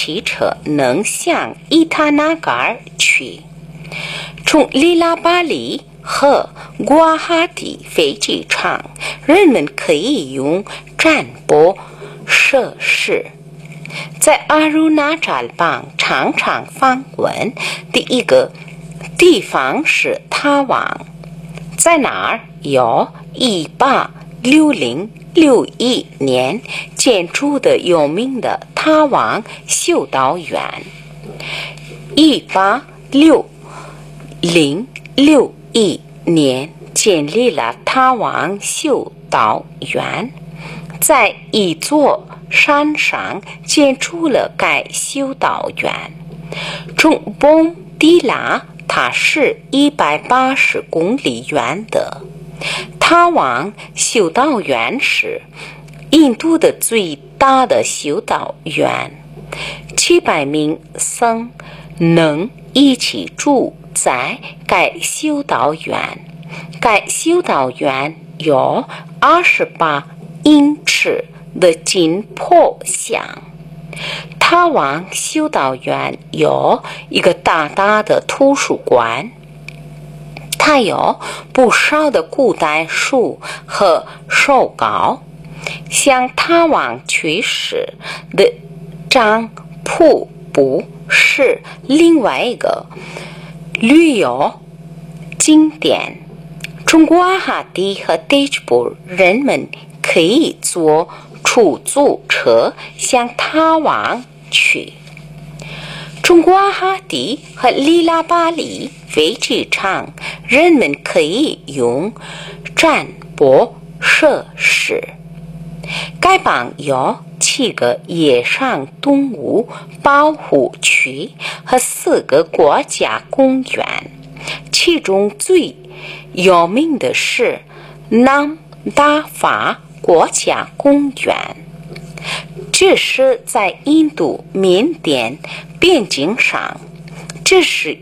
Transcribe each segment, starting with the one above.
汽车能向伊塔纳嘎尔去。从里拉巴里和古瓦哈蒂飞机场，人们可以用站泊设施。在阿鲁纳扎尔邦常常访问的一个地方是塔旺，在那儿有1860-61年建筑的有名的塔旺修道院。1861年建立了塔旺修道院，在一座山上建筑了该修道院。从蹦迪拉它是180公里远的。塔旺修道院是印度的最大的修道院，700名僧能一起住在该修道院。该修道院有28英尺的金坡像。塔旺修道院有一个大大的图书馆，它有不少的古代书和手稿。向塔旺去时的张瀑布是另外一个旅游景点。从古瓦哈蒂和迪吉布，人们可以坐出租车向塔旺去。从古瓦哈蒂和里拉巴里飞机场，人们可以用站泊设施。该邦有7个野生动物保护区和4个国家公园，其中最有名的是南达法国家公园。这是在印度缅甸边境上，这是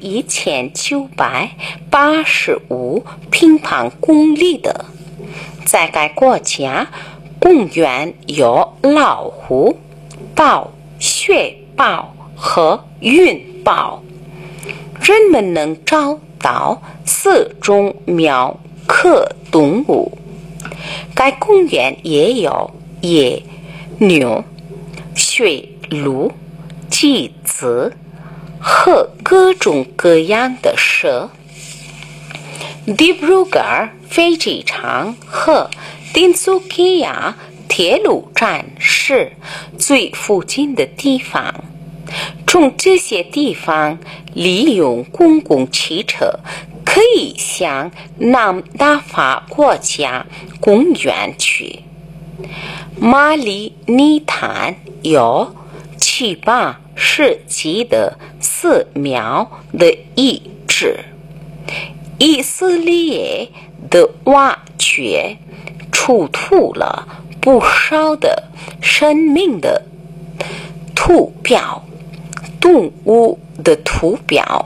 1985平方公里的。在该国家公园有老虎、豹、雪豹和云豹，人们能找到4种苗科动物。该公园也有野牛、驯鹿、麂子和各种各样的蛇。迪布鲁格尔飞机场和丁苏基亚铁路站是最附近的地方。从这些地方利用公共汽车可以向南达法国家公园去。马里尼坦有7-8世纪的寺庙的遗址。以色列的挖掘出土了不少的生命的图表、动物的图表、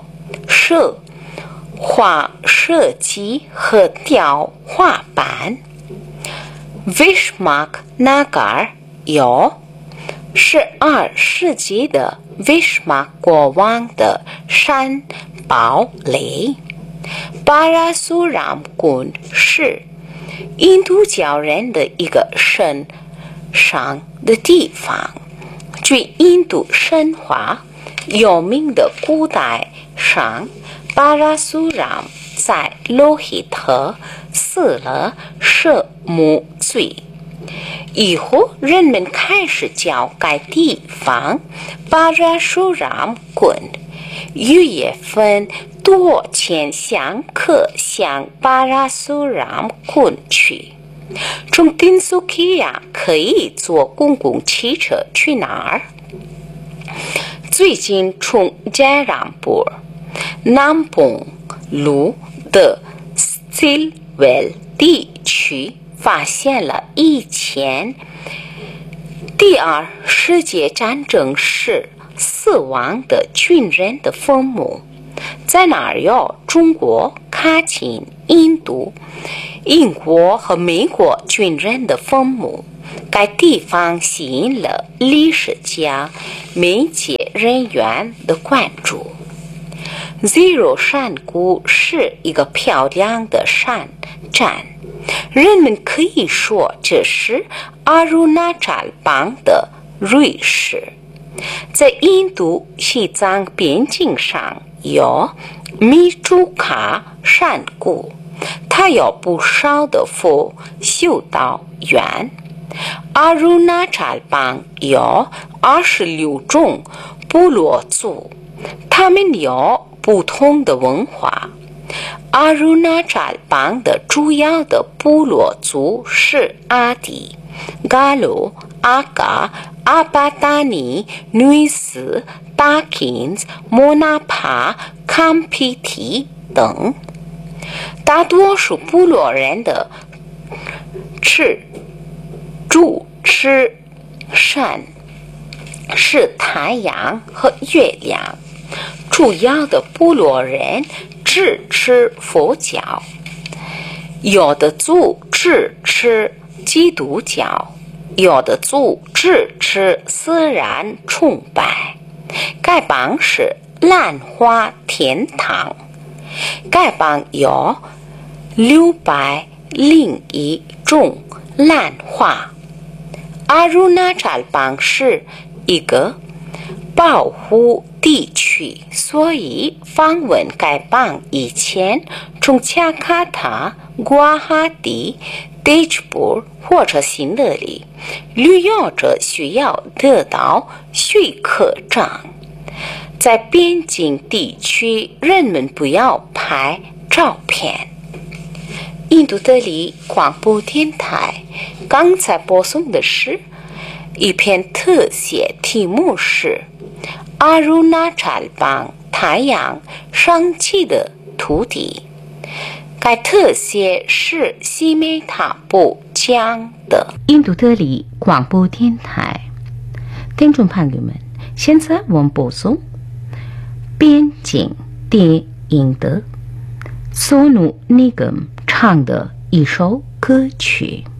画设计和雕花板。Vishmak Nagar 有12世纪的 Vishmak 国王的山堡垒。巴拉苏ram宫是印度教人的一个神圣的地方。据印度神话有名的古代神巴拉苏ram在罗希特死了是母罪以后，人们开始叫该地方巴拉苏ram宫。6月份多千香客向巴拉苏ram宫去。从丁苏基亚可以坐公共汽车去哪儿？最近从加朗布南崩路的斯蒂维地区发现了以前第2世界战争时死亡的军人的坟墓。在那儿有中国、卡钦、印度、英国和美国军人的坟墓。该地方吸引了历史家梅杰人员的关注。Zero 山谷是一个漂亮的山站，人们可以说这是阿鲁纳扎尔邦的瑞士。在印度西藏边境上有米珠卡山谷，它有不少的佛修道院。阿鲁纳扎尔邦有26种部落族，他们有不同的文化。阿鲁纳扎尔邦的主要的部落族是阿迪、嘎鲁、阿嘎、阿巴达尼、女斯、达金斯、莫纳帕、坎皮提等。大多数部落人的主持神是太阳和月亮，主要的部落人支持佛教，有的族支持基督教，有的族支持自然崇拜。该邦是兰花天堂，该邦有601种兰花。阿鲁纳扎尔邦是一个保护地区，所以访问该邦以前，从加卡塔、古瓦哈蒂、德吉布或者新德里，旅游者需要得到许可证。在边境地区，人们不要拍照片。印度德里广播电台刚才播送的是一篇特写，题目是阿鲁纳扎尔邦太阳升起的土地。该特写是西美塔布讲的。印度德里广播电台听众朋友们，现在我们播送边境电影的索努尼格姆唱的一首歌曲。